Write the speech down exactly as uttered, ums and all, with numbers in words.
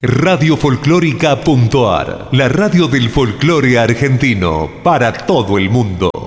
Radio Folclórica punto a r, la radio del folclore argentino para todo el mundo.